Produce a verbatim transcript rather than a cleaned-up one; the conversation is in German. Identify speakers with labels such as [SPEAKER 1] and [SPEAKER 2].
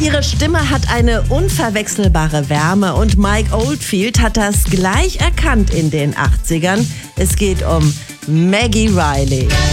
[SPEAKER 1] Ihre Stimme hat eine unverwechselbare Wärme und Mike Oldfield hat das gleich erkannt in den achtzigern. Es geht um Maggie Reilly.